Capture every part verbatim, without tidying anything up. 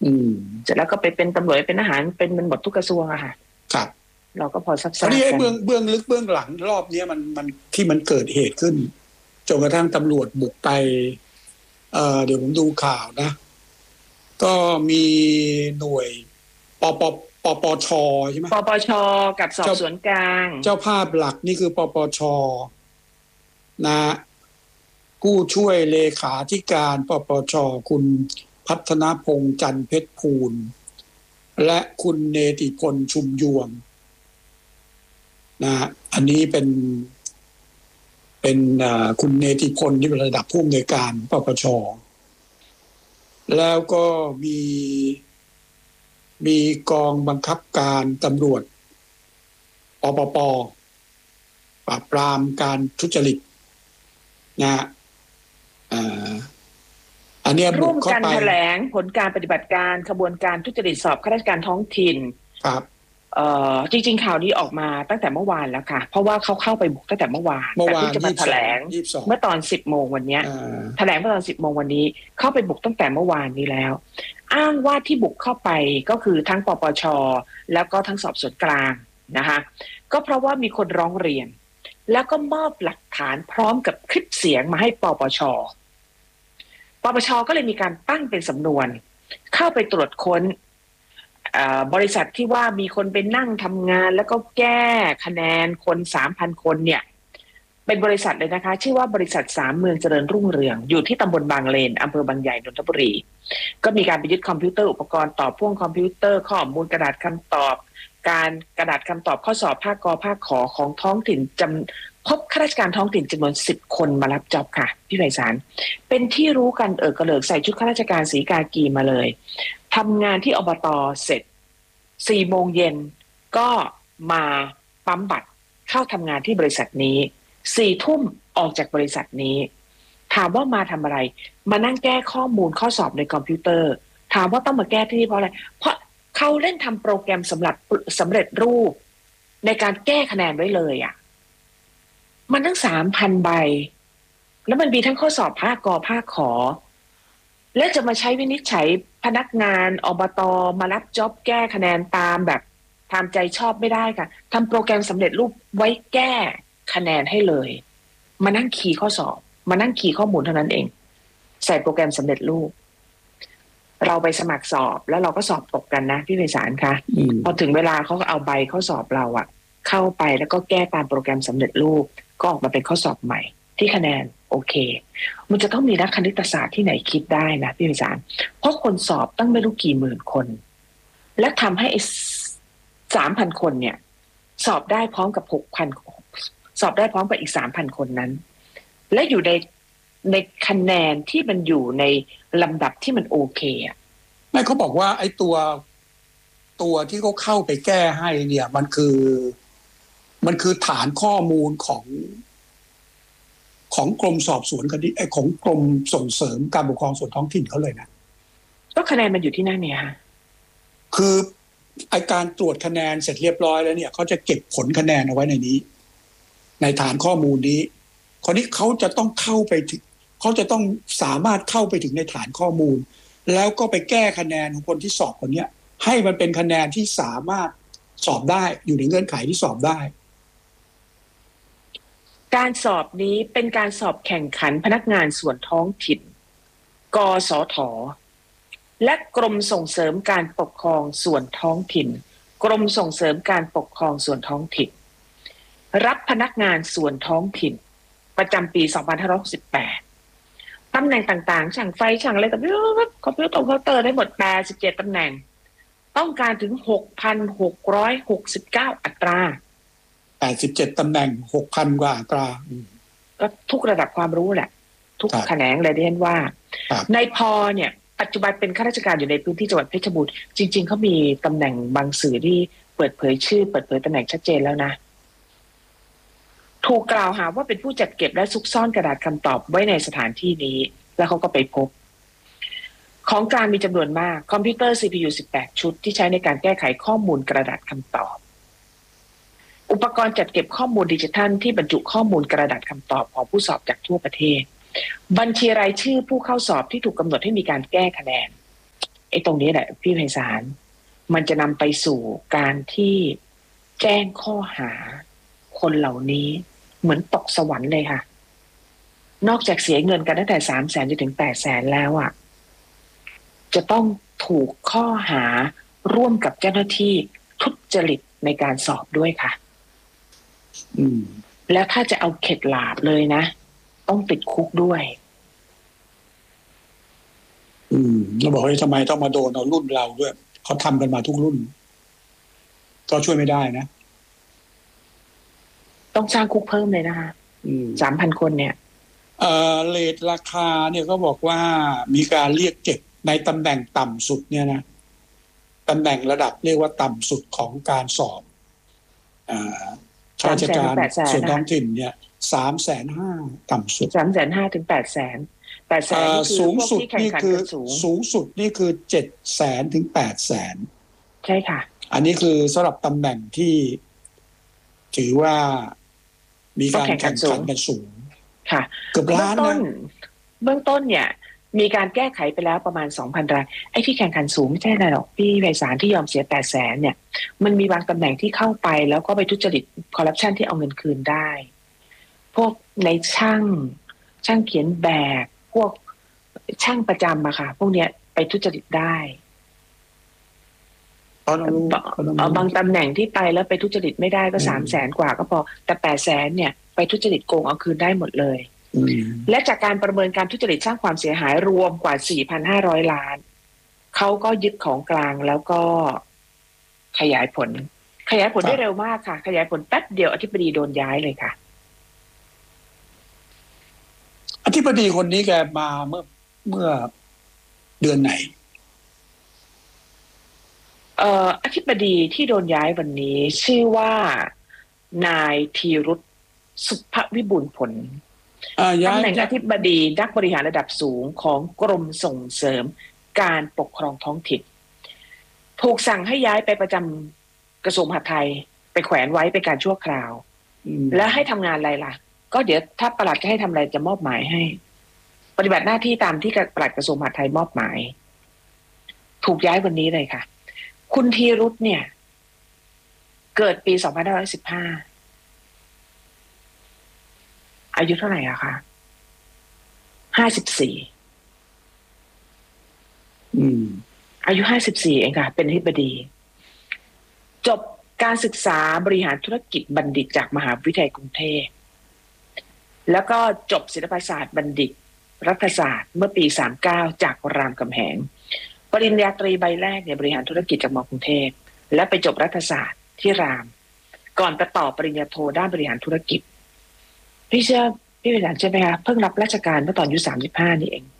อืมเสร็จแล้วก็ไปเป็นตำรวจเป็นทหารเป็นมันหมดทุกกระทรวงอะค่ะครับเราก็พอทราบคราวนี้ไอ้กันเบื้องเบื้องลึกเบื้องหลังรอบนี้มันมันที่มันเกิดเหตุขึ้นจนกระทั่งตำรวจบุกไปเอ่อเดี๋ยวผมดูข่าวนะก็มีหน่วยปปปปชใช่ไหมปปชกับสอบเจ้าสวนกลางเจ้าภาพหลักนี่คือปปชนะผู้ช่วยเลขาธิการปปชคุณพัฒนพงษ์จันทร์เพชรภูลและคุณเนติพลชุมยวงนะอันนี้เป็นเป็นคุณเนติพลที่เป็นระดับผู้อำนวยการปปชแล้วก็มีมีกองบังคับการตำรวจปปปปราบปรามการทุจริตนะอันนี้บุร่วกเข้ามกันไปแถลงผลการปฏิบัติการขบวนการทุจริตสอบข้าราชการท้องถิ่นครับเอ่อจริงๆข่าวนี้ออกมาตั้งแต่เมื่อวานแล้วค่ะเพราะว่าเขาเข้าไปบุกตั้งแต่เมื่อวานแต่เพิ่งจะมาแถลงเมื่อตอนสิบโมงวันนี้แถลงเมื่อตอนสิบโมงวันนี้เข้าไปบุกตั้งแต่เมื่อวานนี้แล้วอ้างว่าที่บุกเข้าไปก็คือทั้งปปชแล้วก็ทั้งสอบสวนกลางนะคะก็เพราะว่ามีคนร้องเรียนแล้วก็มอบหลักฐานพร้อมกับคลิปเสียงมาให้ปปชปปชก็เลยมีการตั้งเป็นสำนวนเข้าไปตรวจค้นบริษัทที่ว่ามีคนไปนั่งทำงานแล้วก็แก้คะแนนคน สามพัน คนเนี่ยเป็นบริษัทเลยนะคะชื่อว่าบริษัทสามเมืองเจริญรุ่งเรืองอยู่ที่ตำบลบางเลนอำเภอบางใหญ่นนทบุรีก็มีการไปยึดคอมพิวเตอร์อุปกรณ์ต่อพ่วงคอมพิวเตอร์ข้อมูลกระดาษคำตอบการกระดาษคำตอบข้อสอบภาคกภาคขอของท้องถิ่นจำพบข้าราชการท้องถิ่นจำนวนสิบคนมารับจ็อบค่ะพี่ไพศาลเป็นที่รู้กันเออกระเลิกใส่ชุดข้าราชการสีกากีมาเลยทำงานที่อบต.เสร็จสี่โมงเย็นก็มาปั๊มบัตรเข้าทำงานที่บริษัทนี้สี่ทุ่มออกจากบริษัทนี้ถามว่ามาทำอะไรมานั่งแก้ข้อมูลข้อสอบในคอมพิวเตอร์ถามว่าต้องมาแก้ที่นี่เพราะอะไรเพราะเขาเล่นทำโปรแกรมสำหรับสำเร็จรูปในการแก้คะแนนไว้เลยอ่ะมันทั้งสามพันใบแล้วมันมีทั้งข้อสอบภาคกภาคขอและจะมาใช้วินิจฉัยพนักงานอบต.มารับจ็อบแก้คะแนนตามแบบตามใจชอบไม่ได้ค่ะทำโปรแกรมสำเร็จรูปไว้แก้คะแนนให้เลยมานั่งคีย์ข้อสอบมานั่งคีย์ข้อมูลเท่านั้นเองใส่โปรแกรมสำเร็จรูปเราไปสมัครสอบแล้วเราก็สอบตกกันนะพี่ไพศาลคะพอถึงเวลาเขาก็เอาใบข้อสอบเราอะเข้าไปแล้วก็แก้ตามโปรแกรมสำเร็จรูปก็ออกมาเป็นข้อสอบใหม่ที่คะแนนโอเคมันจะต้องมีนักคณิตศาสตร์ที่ไหนคิดได้นะพี่ไพศาลเพราะคนสอบตั้งไม่รู้กี่หมื่นคนและทำให้สามพันคนเนี่ยสอบได้พร้อมกับหกพันสอบได้พร้อมกับอีกสามพันคนนั้นและอยู่ในในคะแนนที่มันอยู่ในลำดับที่มันโอเคอ่ะไม่เขาบอกว่าไอ้ตัวตัวที่เขาเข้าไปแก้ให้เนี่ยมันคือมันคือฐานข้อมูลของของกรมสอบสวนคดีไอ้ของกรมส่งเสริมการปกครองส่วนท้องถิ่นเขาเลยนะก็คะแนนมันอยู่ที่นั่นเนี่ยฮะคือไอ้การตรวจคะแนนเสร็จเรียบร้อยแล้วเนี่ยเขาจะเก็บผลคะแนนเอาไว้ในนี้ในฐานข้อมูลนี้คราวนี้เขาจะต้องเข้าไปถึงเขาจะต้องสามารถเข้าไปถึงในฐานข้อมูลแล้วก็ไปแก้คะแนนของคนที่สอบคนนี้ให้มันเป็นคะแนนที่สามารถสอบได้อยู่ในเงื่อนไขที่สอบได้การสอบนี้เป็นการสอบแข่งขันพนักงานส่วนท้องถิ่นกสทและกรมส่งเสริมการปกครองส่วนท้องถิ่นกรมส่งเสริมการปกครองส่วนท้องถิ่นรับพนักงานส่วนท้องถิ่นประจำปีสองพันห้าร้อยหกสิบแปดตำแหน่งต่างๆช่างไฟช่างอะไรต่างๆคอมพิวเตอร์คอมพิวเตอร์ได้หมดแปดสิบเจ็ดตำแหน่งต้องการถึง หกพันหกร้อยหกสิบเก้า อัตราแปดสิบเจ็ดตำแหน่ง หกพัน กว่าอัตราก็ทุกระดับความรู้แหละทุกแขนงเลยที่เห็นว่าในพอเนี่ยปัจจุบันเป็นข้าราชการอยู่ในพื้นที่จังหวัดเพชรบูรณ์จริงๆเขามีตำแหน่งบางสื่อที่เปิดเผยชื่อเปิดเผยตำแหน่งชัดเจนแล้วนะถูกกล่าวหาว่าเป็นผู้จัดเก็บและซุกซ่อนกระดาษคำตอบไว้ในสถานที่นี้แล้วเขาก็ไปพบของกลางมีจำนวนมากคอมพิวเตอร์ ซี พี ยู สิบแปด ชุดที่ใช้ในการแก้ไขข้อมูลกระดาษคำตอบอุปกรณ์จัดเก็บข้อมูลดิจิทัลที่บรรจุข้อมูลกระดาษคำตอบของผู้สอบจากทั่วประเทศบัญชีรายชื่อผู้เข้าสอบที่ถูกกำหนดให้มีการแก้คะแนนไอ้ตรงนี้แหละพี่ไพศาลมันจะนำไปสู่การที่แจ้งข้อหาคนเหล่านี้เหมือนตกสวรรค์เลยค่ะนอกจากเสียเงินกันตั้งแต่สามแสนจนถึงแปดแสนแล้วอ่ะจะต้องถูกข้อหาร่วมกับเจ้าหน้าที่ทุจริตในการสอบด้วยค่ะอืมแล้วถ้าจะเอาเข็ดหลาบเลยนะต้องติดคุกด้วยอืมแล้วบอกว่าทำไมต้องมาโดนเอารุ่นเราด้วยเขาทำกันมาทุกรุ่นก็ช่วยไม่ได้นะต้องสร้างคุกเพิ่มเลยนะคะสามพันคนเนี่ยเอ่อเรทราคาเนี่ยก็บอกว่ามีการเรียกเก็บในตำแหน่งต่ำสุดเนี่ยนะตำแหน่งระดับเรียกว่าต่ำสุดของการสอบอ่าข้าราชการส่วนท้องถิ่นเนี่ยสามแสนห้าต่ำสุดสามแสนห้าถึงแปดแสนแปดแสนนี่คือสูงสุดนี่คือสูงสูงสุดนี่คือเจ็ดแสนถึงแปดแสนใช่ค่ะอันนี้คือสำหรับตำแหน่งที่ถือว่ามีการแข่งขันกันสูงค่ะเกือบล้านนะเบื้องต้นเนี่ยมีการแก้ไขไปแล้วประมาณ สองพัน รายไอ้ที่แข่งขันสูงไม่ใช่อะไรหรอกพี่ไพศาลที่ยอมเสียแปดแสนเนี่ยมันมีบางตำแหน่งที่เข้าไปแล้วก็ไปทุจริตคอร์รัปชันที่เอาเงินคืนได้พวกในช่างช่างเขียนแบบพวกช่างประจำอะค่ะพวกเนี้ยไปทุจริตได้เอาบางตำแหน่งที่ไปแล้วไปทุจริตไม่ได้ก็สามแสนกว่าก็พอแต่แปดแสนเนี่ยไปทุจริตโกงเอาคืนได้หมดเลยและจากการประเมินการทุจริตสร้างความเสียหายรวมกว่า สี่พันห้าร้อย ล้านเขาก็ยึดของกลางแล้วก็ขยายผลขยายผลได้เร็วมากค่ะขยายผลแป๊บเดียวอธิบดีโดนย้ายเลยค่ะอธิบดีคนนี้แกมาเมื่อเมื่อเดือนไหนเอ่ออธิบดีที่โดนย้ายวันนี้ชื่อว่านายธีรุธสุภวิบูลย์ผลตำแหน่งอธิบดีนักบริหารระดับสูงของกรมส่งเสริมการปกครองท้องถิ่นถูกสั่งให้ย้ายไปประจำกระทรวงมหาดไทยไปแขวนไว้เป็นการชั่วคราวและให้ทำงานอะไรล่ะก็เดี๋ยวถ้าปลัดจะให้ทำอะไรจะมอบหมายให้ปฏิบัติหน้าที่ตามที่ปลัดกระทรวงมหาดไทยมอบหมายถูกย้ายวันนี้เลยค่ะคุณธีรุธเนี่ยเกิดปีสองพันห้าร้อยสิบห้าอายุเท่าไหร่อะคะห้าสิบสี่อืมอายุห้าสิบสี่เองค่ะเป็นอธิบดีจบการศึกษาบริหารธุรกิจบัณฑิตจากมหาวิทยาลัยกรุงเทพแล้วก็จบศิลปศาสตร์บัณฑิตรัฐศาสตร์เมื่อปีสามสิบเก้าจากรามคำแหงปริญญาตรีใบแรกเนี่ยบริหารธุรกิจจากมกรุงเทพและไปจบรัฐศาสตร์ที่รามก่อนไปต่อปริญญาโทด้านบริหารธุรกิจพี่เชื่อพี่เป็นหลานใช่ไหมคะเพิ่งรับราชการเมื่อตอนอายุสามสิบห้านี่เอง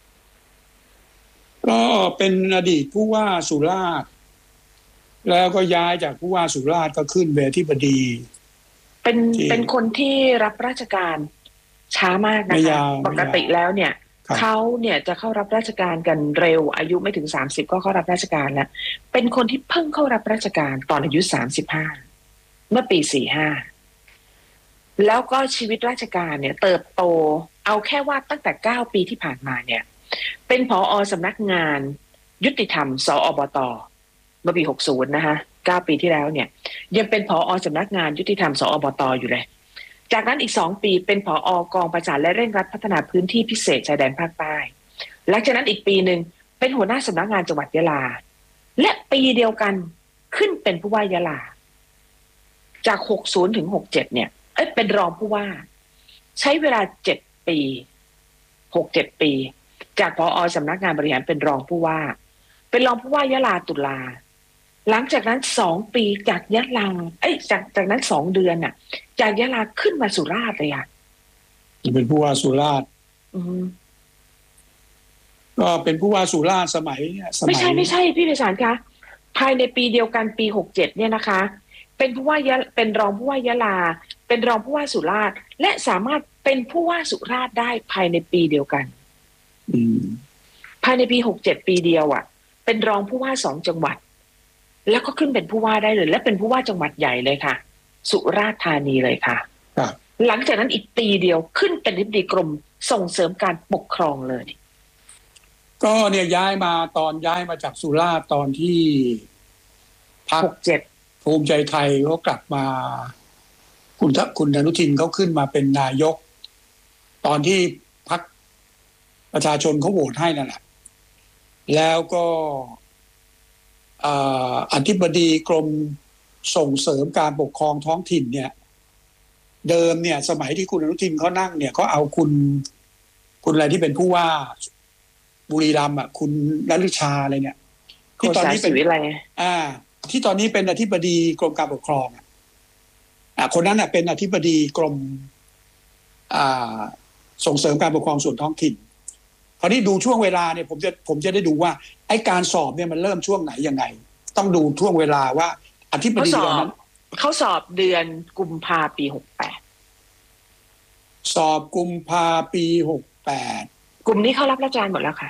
ก็เป็นอดีตผู้ว่าสุราษฎร์แล้วก็ย้ายจากผู้ว่าสุราษฎร์ก็ขึ้นเป็นอธิบดีเป็นเป็นคนที่รับราชการช้ามากนะคะปกติแล้วเนี่ยเขาเนี่ยจะเข้ารับราชการกันเร็วอายุไม่ถึงสามสิบก็เข้ารับราชการแล้วเป็นคนที่เพิ่งเข้ารับราชการตอนอายุสามสิบห้าเมื่อปีสี่ห้าแล้วก็ชีวิตราชการเนี่ยเติบโตเอาแค่ว่าตั้งแต่เก้าปีที่ผ่านมาเนี่ยเป็นผอ.สำนักงานยุติธรรมสอบต.เมื่อปีหกสิบนะคะเก้าปีที่แล้วเนี่ยยังเป็นผอ.สำนักงานยุติธรรมสอบต.อยู่เลยจากนั้นอีกสองปีเป็นผอ.กองประสานและเร่งรัดพัฒนาพื้นที่พิเศษชายแดนภาคใต้หลังจากนั้นอีกปีหนึ่งเป็นหัวหน้าสำนักงานจังหวัดยะลาและปีเดียวกันขึ้นเป็นผู้ว่ายะลาจากหกสิบถึงหกสิบเจ็ดเนี่ยเอ้ยเป็นรองผู้ว่าใช้เวลาเจ็ดปีหกเจ็ดปีจากผอ.สำนักงานบริหารเป็นรองผู้ว่าเป็นรองผู้ว่ายะลาตุลาหลังจากนั้นสองปีจากยะลาเอ้ยจากจากนั้นสองเดือนน่ะจากยะลาขึ้นมาสุราษฎร์เลยอ่ะเป็นผู้ว่าสุราษฎร์ก็เป็นผู้ว่าสุราษฎร์สมัยเนี่ยไม่ใช่ไม่ใช่พี่ไพศาลคะภายในปีเดียวกันปีหกเจ็ดเนี่ยนะคะเป็นผู้ว่ายะเป็นรองผู้ว่ายะลาเป็นรองผู้ว่าสุราษฎร์และสามารถเป็นผู้ว่าสุราษฎร์ได้ภายในปีเดียวกันภายในปีหกเจ็ดปีเดียวอ่ะเป็นรองผู้ว่าสองจังหวัดแล้วก็ขึ้นเป็นผู้ว่าได้เลยและเป็นผู้ว่าจังหวัดใหญ่เลยค่ะสุราษฎร์ธานีเลยค่ะหลังจากนั้นอีกปีเดียวขึ้นเป็นอธิบดีกรมส่งเสริมการปกครองเลยก็เนี่ยย้ายมาตอนย้ายมาจากสุราษฎร์ตอนที่พรรคเจ็ดภูมิใจไทยเขากลับมาคุณคุณอนุทินเขาขึ้นมาเป็นนายกตอนที่พรรคประชาชนเขาโหวตให้นั่นแหละแล้วก็อธิบดีกรมส่งเสริมการปกครองท้องถิ่นเนี่ยเดิมเนี่ยสมัยที่คุณอนุทินเขานั่งเนี่ยเขาเอาคุณคุณอะไรที่เป็นผู้ว่าบุรีรัมย์อ่ะคุณณฤชาอะไรเนี่ยที่ตอนนี้เป็นอะไรอ่าที่ตอนนี้เป็นอธิบดีกรมการปกครองอ่าคนนั้นอ่ะเป็นอธิบดีกรมอ่าส่งเสริมการปกครองส่วนท้องถิ่นคราวนี้ดูช่วงเวลาเนี่ยผมจะผมจะได้ดูว่าไอ้การสอบเนี่ยมันเริ่มช่วงไหนยังไงต้องดูช่วงเวลาว่าอธิบดีตอนนั้นเขาสอบเดือนกุมภาปีหกแปดสอบกุมภาปีหกแปดกลุ่มนี้เขารับราชการหมดแล้วค่ะ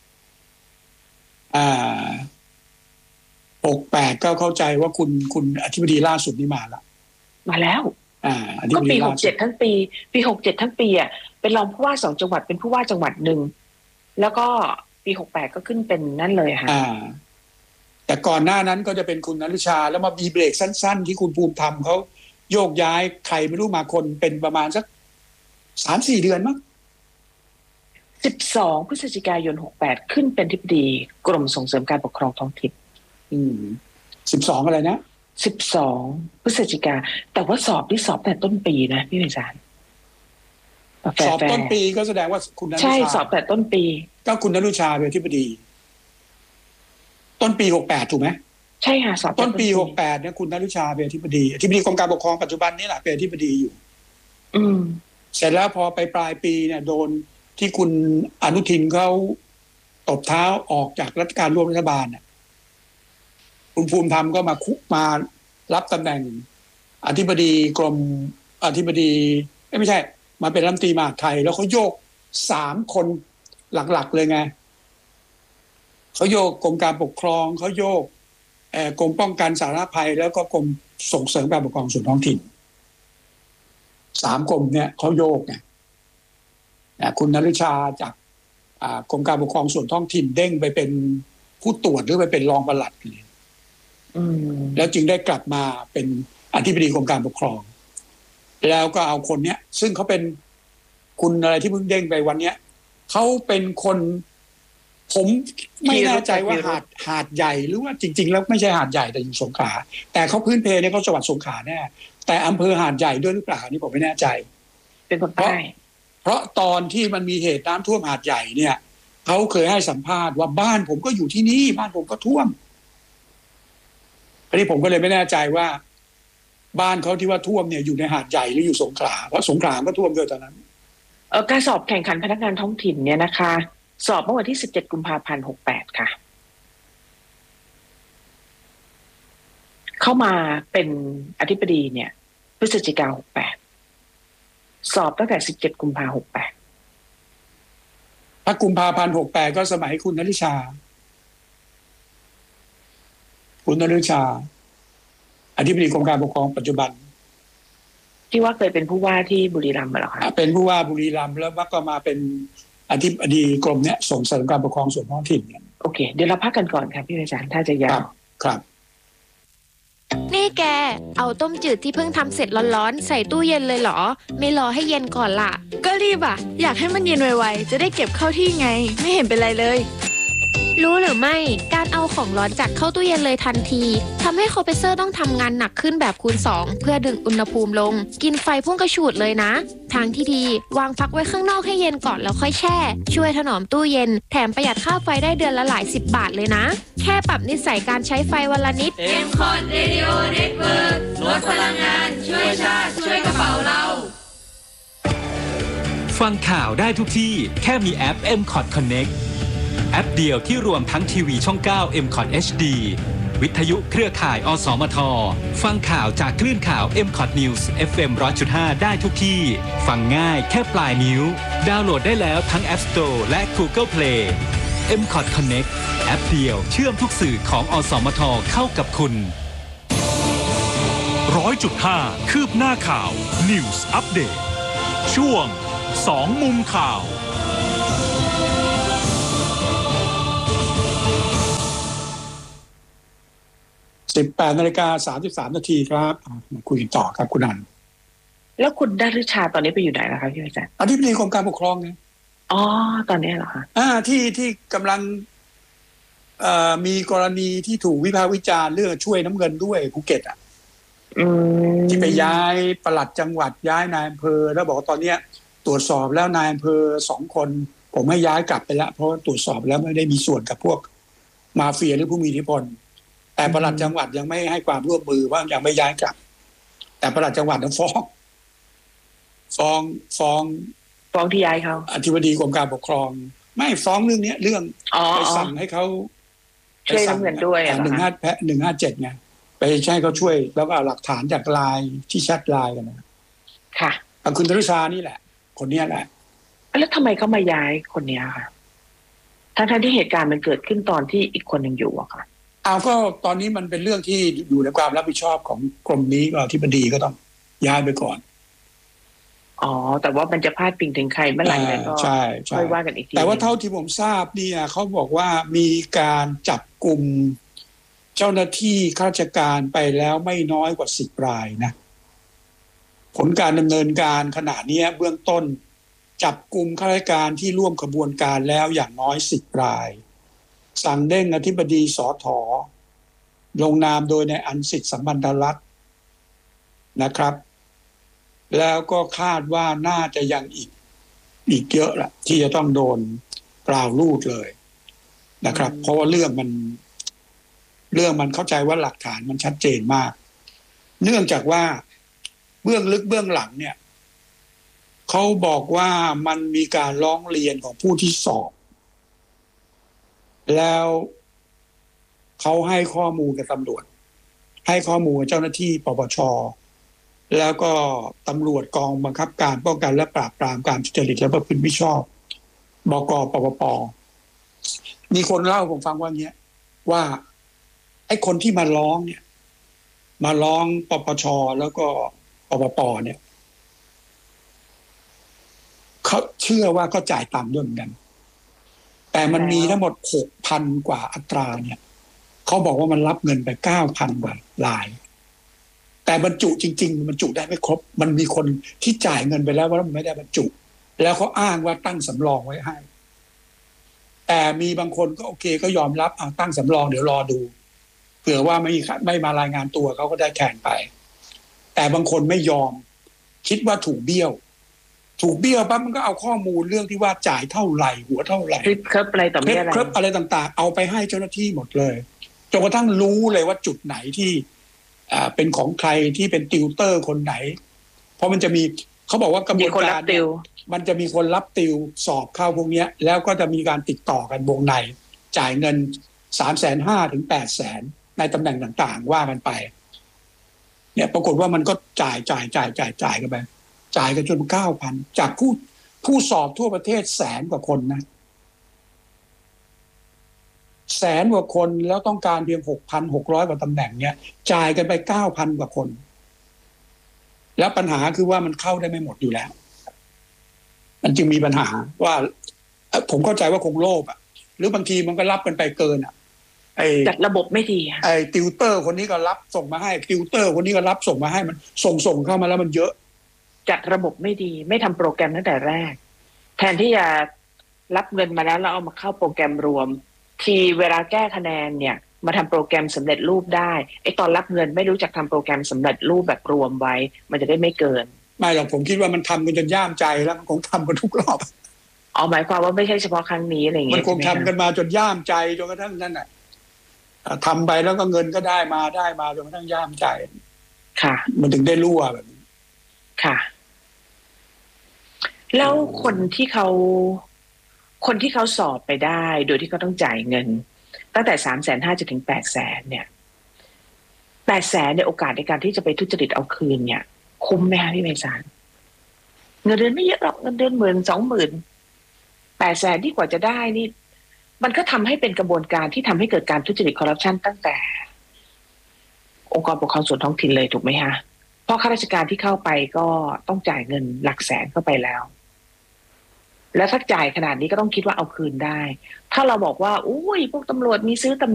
อ่าหกแปดก็เข้าใจว่าคุณคุณอธิบดีล่าสุดนี่มาแล้วมาแล้วอ่าก็ปีหกเจ็ดทั้งปีปีหกเจ็ดทั้งปีอ่ะเป็นรองผู้ว่าสองจังหวัดเป็นผู้ว่าจังหวัดหนึ่งแล้วก็ปีหกแปดก็ขึ้นเป็นนั่นเลยค่ะอ่าแต่ก่อนหน้านั้นก็จะเป็นคุณณฤชาแล้วมามีเบรกสั้นๆที่คุณภูมิธรรมเขาโยกย้ายใครไม่รู้มาคนเป็นประมาณสักสามสี่เดือนมั้งสิบสองพฤศจิกายนหกแปดขึ้นเป็นอธิบดีกรมส่งเสริมการปกครองท้องถิ่นอืมสิบสองอะไรนะสิบสองพฤศจิกาแต่ว่าสอบที่สอบแต่ต้นปีนะพี่วิจารณ์สอบต้นปีก็แสดงว่าคุณณฤชาใช่สอบแต่ต้นปีก็คุณณฤชาเป็นอธิบดีต้นปีหกแปดถูกไหมใช่ค่ะสอบต้นปีหกแปดเนี่ยคุณณฤชาเป็นอธิบดีอธิบดีกรมการปกครองปัจจุบันนี่แหละเป็นอธิบดีอยู่อืมเสร็จแล้วพอไปปลายปีเนี่ยโดนที่คุณอนุทินเขาตบเท้าออกจากรัฐการร่วมรัฐบาลเนี่ยคุณภูมิธรรมก็มาคุกมารับตำแหน่งอธิบดีกรมอธิบดีไม่ใช่มาเป็นรัฐมนตรีมหาดไทยแล้วเขาโยกสามคนหลักๆเลยไงเขาโยกกรมการปกครองเขาโยกกรมป้องกันสาธารณภัยแล้วก็กรมส่งเสริมการปกครองส่วนท้องถิ่นสามกรมเนี่ยเขาโยกไงคุณณฤชาจากกรมการปกครองส่วนท้องถิ่นเด้งไปเป็นผู้ตรวจหรือไปเป็นรองปลัดเลยแล้วจึงได้กลับมาเป็นอธิบดีกรมการปกครองแล้วก็เอาคนเนี้ยซึ่งเขาเป็นคุณอะไรที่เพิ่งเด้งไปวันเนี้ยเขาเป็นคนผมไม่แน่ใจว่าหาดหาดใหญ่หรือว่าจริงๆแล้วไม่ใช่หาดใหญ่แต่อยู่สงขลาแต่เขาพื้นเพเนี่ยเขาจังหวัดสงขลาแน่แต่อำเภอหาดใหญ่ด้วยหรือเปล่านี่ผมไม่แน่ใจเป็นคนใต้เพราะตอนที่มันมีเหตุน้ำท่วมหาดใหญ่เนี่ยเขาเคยให้สัมภาษณ์ว่าบ้านผมก็อยู่ที่นี่บ้านผมก็ท่วมอันนี้ผมก็เลยไม่แน่ใจว่าบ้านเขาที่ว่าท่วมเนี่ยอยู่ในหาดใหญ่หรืออยู่สงขลาเพราะสงขลาก็ท่วมด้วยตอนนั้นเออการสอบแข่งขันพนักงานท้องถิ่นเนี่ยนะคะสอบเมื่อวันที่สิบเจ็ดกุมภาพันธ์หกแปดค่ะเข้ามาเป็นอธิบดีเนี่ยพฤศจิกาหกแปดสอบตั้งแต่สิบเจ็ดกุมภาพันธ์หกแปดถ้ากุมภาพันธ์หกแปดก็สมัยคุณณฤชาคุณณฤชาอธิบดีกรมการปกครองปัจจุบันที่ว่าเคยเป็นผู้ว่าที่บุรีรัมย์มาแล้วค่ะเป็นผู้ว่าบุรีรัมย์แล้วก็มาเป็นอธิบดีกรมเนี้ยส่งเสริมการปกครองส่วนท้องถิ่นเนี่ยโอเคเดี๋ยวเราพักกันก่อนค่ะพี่อาจารย์ถ้าจะยาวครับนี่แกเอาต้มจืดที่เพิ่งทำเสร็จร้อนๆใส่ตู้เย็นเลยเหรอไม่รอให้เย็นก่อนล่ะก็รีบอ่ะอยากให้มันเย็นไวๆจะได้เก็บเข้าที่ไงไม่เห็นเป็นไรเลยรู้หรือไม่การเอาของร้อนจากเข้าตู้เย็นเลยทันทีทำให้คอมเพรสเซอร์ต้องทำงานหนักขึ้นแบบคูณสองเพื่อดึงอุณหภูมิลงกินไฟพุ่งกระฉูดเลยนะทางที่ดีวางพักไว้ข้างนอกให้เย็นก่อนแล้วค่อยแช่ช่วยถนอมตู้เย็นแถมประหยัดค่าไฟได้เดือนละหลายสิบบาทเลยนะแค่ปรับนิสัยการใช้ไฟวันละนิดเอ็ม คอท Radio Network ลดพลังงานช่วยชาติช่วยกระเป๋าเราฟังข่าวได้ทุกที่แค่มีแอป เอ็ม คอท Connectแอปเดียวที่รวมทั้งทีวีช่องเก้า เอ็ม คอท เอช ดี วิทยุเครือข่ายอสมทฟังข่าวจากคลื่นข่าว เอ็ม คอท News เอฟ เอ็ม หนึ่งร้อยจุดห้า ได้ทุกที่ฟังง่ายแค่ปลายนิ้วดาวน์โหลดได้แล้วทั้ง App Store และ Google Play เอ็ม คอท Connect แอปเดียวเชื่อมทุกสื่อของอสมทเข้ากับคุณหนึ่งร้อยจุดห้า คืบหน้าข่าว News Update ช่วงสองมุมข่าวสิบแปดนาฬิกาสามสิบสามนาทีครับคุยกันต่อครับคุณนันแล้วคุณดารุชาตอนนี้ไปอยู่ไหนแล้วครับพี่อาจารย์อธิบดีกรมการปกครองไงอ๋อตอนนี้เหรอคะอ่าที่ที่กำลังเอ่อมีกรณีที่ถูกวิพากษ์วิจารณ์เรื่องช่วยน้ำเงินด้วยภูเก็ตอ่ะที่ไปย้ายปลัดจังหวัดย้ายนายอำเภอแล้วบอกว่าตอนเนี้ยตรวจสอบแล้วนายอำเภอสองคนผมให้ย้ายกลับไปแล้วเพราะตรวจสอบแล้วไม่ได้มีส่วนกับพวกมาเฟียหรือผู้มีอิทธิพลแต่ปลัดจังหวัดยังไม่ให้ความร่วมมือว่ายังไม่ย้ายกลับแต่ปลัดจังหวัดต้องฟ้องฟ้องฟ้องฟ้องที่ย้ายเขาอธิบดีกรมการปกครองไม่ฟ้องเรื่องนี้เรื่องไปสั่งให้เขาช่วยน้ำเงินด้วยหนึ่งห้าแพะหนึ่งห้าเจ็ดไงไปใช้เขาช่วยแล้วก็หลักฐานจากไลน์ที่แชทไลน์กันนะค่ะคุณธนุชานี่แหละคนนี้แหละแล้วทำไมเขามาย้ายคนนี้ค่ะทั้งๆที่เหตุการณ์มันเกิดขึ้นตอนที่อีกคนหนึ่งอยู่อะค่ะเอาก็ตอนนี้มันเป็นเรื่องที่อยู่ในความรับผิดชอบของกรมนี้ก็อธิบดีก็ต้องย้ายไปก่อนอ๋อแต่ว่ามันจะพาดพิงถึงใครเมื่อไหร่ก็ใช่ค่อยว่ากันอีกทีแต่ว่าเท่าที่ผมทราบเนี่ยเขาบอกว่ามีการจับกลุ่มเจ้าหน้าที่ข้าราชการไปแล้วไม่น้อยกว่าสิบรายนะผลการดำเนินการขณะนี้เบื้องต้นจับกลุ่มข้าราชการที่ร่วมขบวนการแล้วอย่างน้อยสิบรายสั่งเด้งอธิบดีสธลงนามโดยในอันสิทธิสัมพันธรัฐนะครับแล้วก็คาดว่าน่าจะยังอีกอีกเยอะแหละที่จะต้องโดนกล่าวลูดเลยนะครับเพราะว่าเรื่องมันเรื่องมันเข้าใจว่าหลักฐานมันชัดเจนมากเนื่องจากว่าเบื้องลึกเบื้องหลังเนี่ยเขาบอกว่ามันมีการร้องเรียนของผู้ที่สอบแล้วเขาให้ข้อมูลกับตำรวจให้ข้อมูลกับเจ้าหน้าที่ปปชแล้วก็ตำรวจกองบังคับการป้องกันและปราบปรามการทุจริตและประพฤติมิชอบบก.ปปป.มีคนเล่าผมฟังว่าเงี้ยว่าไอ้คนที่มาร้องเนี่ยมาร้องปปชแล้วก็ปปป.เนี่ยเขาเชื่อว่าก็จ่ายตามด้วยเหมือนกันแต่มันมีทั้งหมด หกพัน กว่าอัตราเนี่ยเขาบอกว่ามันรับเงินไป เก้าพัน กว่ารายแต่บรรจุจริงๆบรรจุได้ไม่ครบมันมีคนที่จ่ายเงินไปแล้วว่ามันไม่ได้บรรจุแล้วเขาอ้างว่าตั้งสำรองไว้ให้แต่มีบางคนก็โอเคก็ยอมรับเอาตั้งสำรองเดี๋ยวรอดูเผื่อว่าไม่ไม่มารายงานตัวเขาก็ได้แทนไปแต่บางคนไม่ยอมคิดว่าถูกเบี้ยวถูกเบี้ยวปั๊บมันก็เอาข้อมูลเรื่องที่ว่าจ่ายเท่าไหร่หัวเท่าไหร่คลิปคลิปอะไรต่อไม่อะไรคลิปอะไรต่างๆเอาไปให้เจ้าหน้าที่หมดเลยจนกระทั่งรู้เลยว่าจุดไหนที่อ่าเป็นของใครที่เป็นติวเตอร์คนไหนเพราะมันจะมีเขาบอกว่ากระบวนการมันจะมีคนรับติวสอบเข้าพวกนี้แล้วก็จะมีการติดต่อกันวงในจ่ายเงิน สามแสนห้าหมื่น ถึง แปดแสน ในตำแหน่งต่างๆว่ากันไปเนี่ยปรากฏว่ามันก็จ่ายจ่ายจ่ายจ่ายจ่ายกันไปจ่ายกันจน เก้าพัน จากผู้ผู้สอบทั่วประเทศแสนกว่าคนนะแสนกว่าคนแล้วต้องการเพียง หกพันหกร้อย กว่าตำแหน่งเนี่ยจ่ายกันไป เก้าพัน กว่าคนแล้วปัญหาคือว่ามันเข้าได้ไม่หมดอยู่แล้วมันจึงมีปัญหาว่าผมเข้าใจว่าคงโลภอ่ะหรือบางทีมันก็รับกันไปเกินอ่ะไอ้จัดระบบไม่ดีไอ้ติวเตอร์คนนี้ก็รับส่งมาให้ติวเตอร์คนนี้ก็รับส่งมาให้มันส่งส่งเข้ามาแล้วมันเยอะจัดระบบไม่ดีไม่ทำโปรแกรมตั้งแต่แรกแทนที่จะรับเงินมาแล้วแล้วเอามาเข้าโปรแกรมรวมทีเวลาแก้คะแนนเนี่ยมาทำโปรแกรมสำเร็จรูปได้ไอ้ตอนรับเงินไม่รู้จักทำโปรแกรมสำเร็จรูปแบบรวมไว้มันจะได้ไม่เกินไม่หรอกผมคิดว่ามันทำกันจนย่ามใจแล้วมันคงทำกันทุกรอบอ๋อหมายความว่าไม่ใช่เฉพาะครั้งนี้อะไรอย่างเงี้ยมันคงทำกันมาจนย่ามใจจนกระทั่งนั่นแหละทำไปแล้วก็เงินก็ได้มาได้มาจนกระทั่งย่ามใจค่ะมันถึงได้รั่วแบบนี้ค่ะแล้วคนที่เขาคนที่เขาสอบไปได้โดยที่เขาต้องจ่ายเงินตั้งแต่สามแสนห้าจนถึงแปดแสนเนี่ยแปดแสนในโอกาสในการที่จะไปทุจริตเอาคืนเนี่ยคุ้มไหมคะพี่ไพศาลเงินเดือนไม่เยอะหรอกเงินเดือนหมื่นสองหมื่นแปดแสนที่กว่าจะได้นี่มันก็ทำให้เป็นกระบวนการที่ทำให้เกิดการทุจริตคอร์รัปชันตั้งแต่องค์กรปกครองส่วนท้องถิ่นเลยถูกไหมคะเพราะข้าราชการที่เข้าไปก็ต้องจ่ายเงินหลักแสนเข้าไปแล้วแล้วถ้าจ่ายขนาดนี้ก็ต้องคิดว่าเอาคืนได้ถ้าเราบอกว่าอุ้ยพวกตำรวจมีซื้อตำ